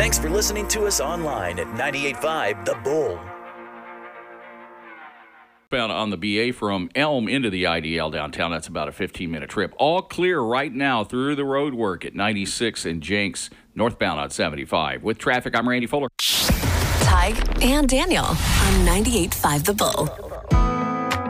Thanks for listening to us online at 98.5 The Bull. Bound on the BA from Elm into the IDL downtown. That's about a 15-minute trip. All clear right now through the road work at 96 and Jenks, northbound on 75. With traffic, I'm Randy Fuller. Tig and Daniel on 98.5 The Bull.